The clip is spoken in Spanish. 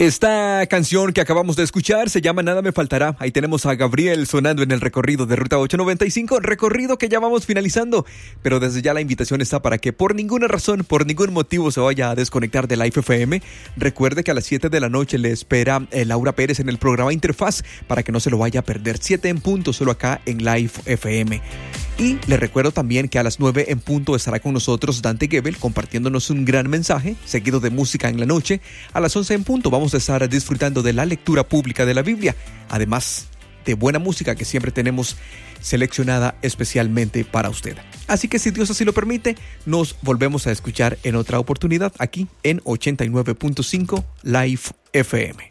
Esta canción que acabamos de escuchar se llama Nada Me Faltará. Ahí tenemos a Gabriel sonando en el recorrido de Ruta 895, recorrido que ya vamos finalizando. Pero desde ya la invitación está para que por ninguna razón, por ningún motivo se vaya a desconectar de Life FM. Recuerde que a las 7 de la noche le espera Laura Pérez en el programa Interfaz para que no se lo vaya a perder. 7 en punto, solo acá en Life FM. Y le recuerdo también que a las 9 en punto estará con nosotros Dante Gebel compartiéndonos un gran mensaje, seguido de música en la noche. A las 11 en punto vamos a estar disfrutando de la lectura pública de la Biblia, además de buena música que siempre tenemos seleccionada especialmente para usted. Así que si Dios así lo permite, nos volvemos a escuchar en otra oportunidad aquí en 89.5 Life FM.